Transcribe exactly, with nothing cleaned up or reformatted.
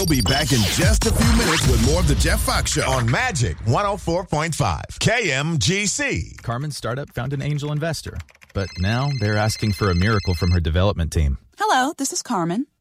We'll be back in just a few minutes with more of the Jeff Fox Show on Magic one oh four point five K M G C. Carmen's startup found an angel investor, but now they're asking for a miracle from her development team. Hello, this is Carmen.